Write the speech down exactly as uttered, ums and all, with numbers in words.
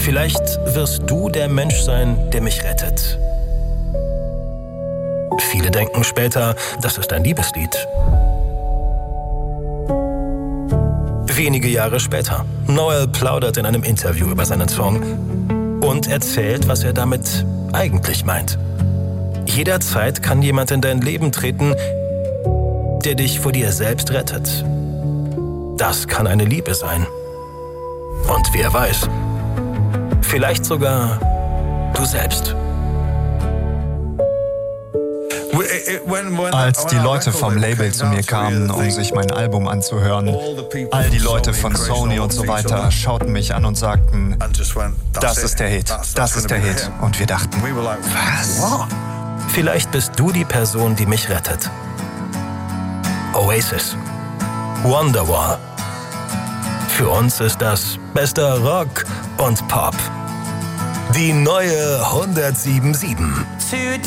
Vielleicht wirst du der Mensch sein, der mich rettet. Viele denken später, das ist ein Liebeslied. Wenige Jahre später, Noel plaudert in einem Interview über seinen Song und erzählt, was er damit eigentlich meint. Jederzeit kann jemand in dein Leben treten, der dich vor dir selbst rettet. Das kann eine Liebe sein. Und wer weiß, vielleicht sogar du selbst. Als die Leute vom Label zu mir kamen, um sich mein Album anzuhören, all die Leute von Sony und so weiter schauten mich an und sagten, das ist der Hit, das ist der Hit. Und wir dachten, was? Vielleicht bist du die Person, die mich rettet. Oasis. Wonderwall. Für uns ist das bester Rock und Pop. Die neue hundertsieben Komma sieben.